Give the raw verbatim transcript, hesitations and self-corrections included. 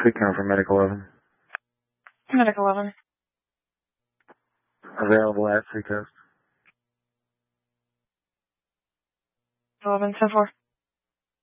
Seacount for Medic eleven. Medic eleven. Available at Seacoast. eleven ten four.